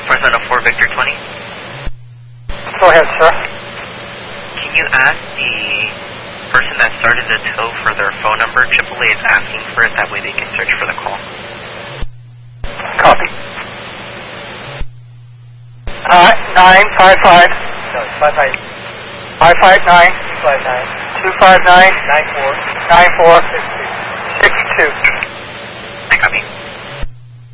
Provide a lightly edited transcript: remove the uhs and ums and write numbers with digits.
404 Victor 20. Go ahead, sir. Can you ask the person that started the tow for their phone number? AAA is asking for it, that way they can search for the call. Copy. 955. No, 559. 259. 94. 94. 62. I copy.